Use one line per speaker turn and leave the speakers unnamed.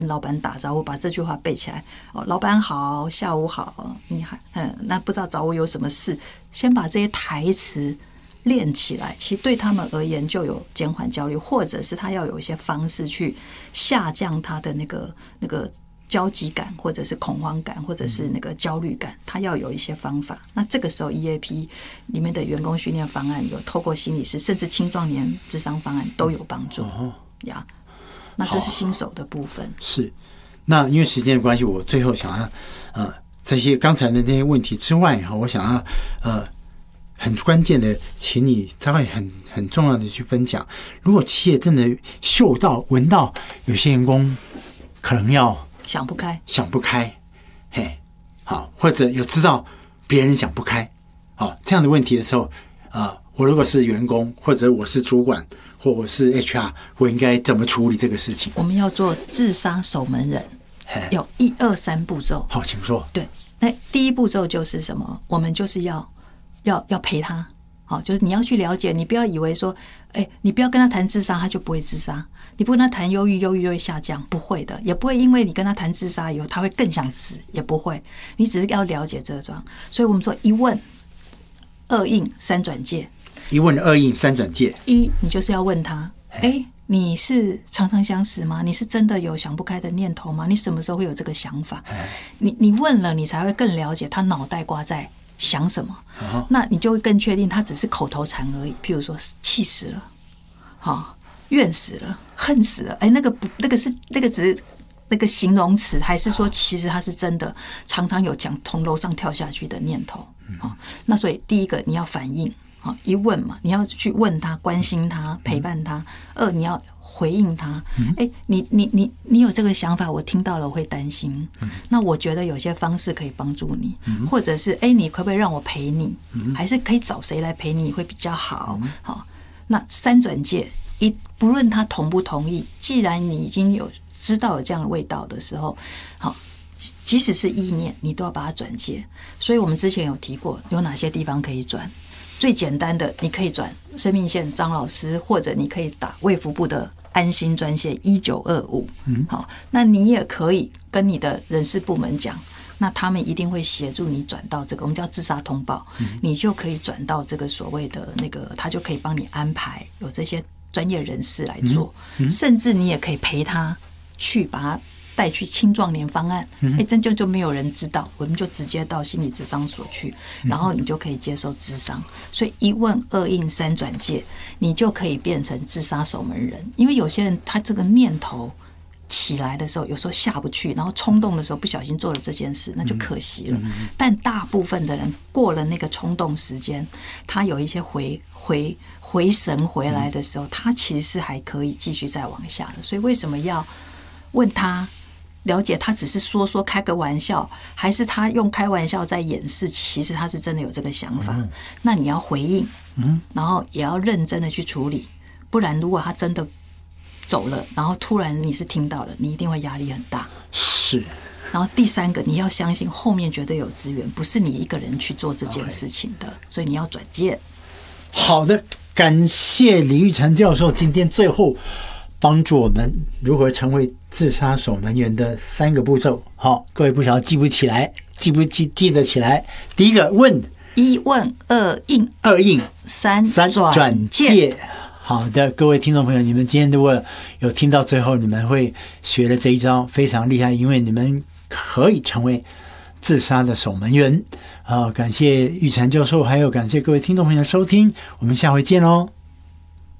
老板打招呼，把这句话背起来。老板好，下午好，你还那不知道找我有什么事？先把这些台词练起来，其实对他们而言就有减缓焦虑，或者是他要有一些方式去下降他的那个焦急感，或者是恐慌感，或者是那个焦虑感，他要有一些方法。那这个时候 EAP 里面的员工训练方案有透过心理师，甚至青壮年諮商方案都有帮助呀。那这是新手的部分。
是，那因为时间的关系，我最后想要这些刚才的那些问题之外，我想要很关键的，请你大概很重要的去分享。如果企业真的嗅到、闻到有些员工可能要
想不开，
嘿，好，或者有知道别人想不开，好这样的问题的时候，我如果是员工，或者我是主管，或我是 HR， 我应该怎么处理这个事情？
我们要做自杀守门人，有1、2、3步骤。
好，请说。
对，那第一步骤就是什么？我们就是要陪他。好，就是你要去了解，你不要以为说，你不要跟他谈自杀，他就不会自杀；你不跟他谈忧郁，忧郁就会下降，不会的，也不会因为你跟他谈自杀以后，他会更想死，也不会。你只是要了解这桩，所以我们说1问、2应、3转介。
1问、2应、3转介。
1，你就是要问他，你是常常想死吗？你是真的有想不开的念头吗？你什么时候会有这个想法？你问了，你才会更了解他脑袋瓜在想什么，那你就会更确定他只是口头禅而已。譬如说气死了，怨死了，恨死了，那个只是那个形容词，还是说其实他是真的常常有想从楼上跳下去的念头？那所以第一个你要反应，一问嘛，你要去问他，关心他，陪伴他。2，你要回应他，你有这个想法，我听到了，我会担心。那我觉得有些方式可以帮助你，或者是你可不可以让我陪你？还是可以找谁来陪你会比较好？好，那3转介，不论他同不同意，既然你已经有知道有这样的味道的时候，好，即使是意念，你都要把它转介。所以我们之前有提过，有哪些地方可以转？最简单的，你可以转生命线张老师，或者你可以打卫福部的安心专线1925。好，那你也可以跟你的人事部门讲，那他们一定会协助你转到这个我们叫自杀通报，你就可以转到这个所谓的那个，他就可以帮你安排，有这些专业人士来做，甚至你也可以陪他去把他带去青壮年方案，真就没有人知道，我们就直接到心理咨商所去，然后你就可以接受咨商。所以1问、2应、3转介，你就可以变成自杀守门人。因为有些人他这个念头起来的时候，有时候下不去，然后冲动的时候不小心做了这件事，那就可惜了。但大部分的人过了那个冲动时间，他有一些回神回来的时候，他其实是还可以继续再往下的。所以为什么要问他？了解他只是说开个玩笑，还是他用开玩笑在掩饰，其实他是真的有这个想法。那你要回应，然后也要认真的去处理，不然如果他真的走了，然后突然你是听到了，你一定会压力很大。
是。
然后第3个，你要相信后面绝对有资源，不是你一个人去做这件事情的，所以你要转介。
好的，感谢李育嬋教授今天最后帮助我们如何成为自杀守门员的3个步骤。好，各位不晓得记不起来，记得起来。第一个问
：1问、2应、3转介。
好的，各位听众朋友，你们今天如果有听到最后，你们会学的这一招非常厉害，因为你们可以成为自杀的守门员。感谢育嬋教授，还有感谢各位听众朋友的收听，我们下回见哦。